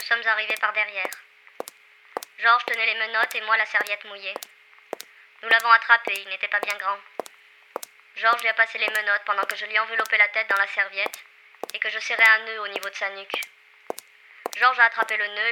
nous sommes arrivés par derrière. Georges tenait les menottes et moi la serviette mouillée. Nous l'avons attrapé, il n'était pas bien grand. Georges lui a passé les menottes pendant que je lui enveloppais la tête dans la serviette et que je serrais un nœud au niveau de sa nuque. Georges a attrapé le nœud